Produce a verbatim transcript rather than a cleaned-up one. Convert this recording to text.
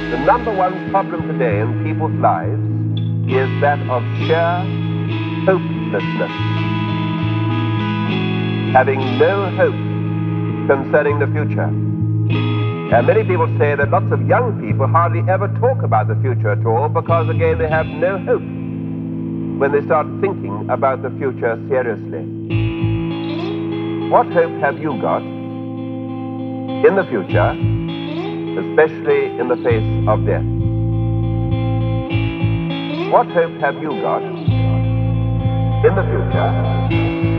The number one problem today in people's lives is that of sheer hopelessness. Having no hope concerning the future. And many people say that lots of young people hardly ever talk about the future at all because, again, they have no hope when they start thinking about the future seriously. What hope have you got in the future, especially in the face of death? What hope have you got in the future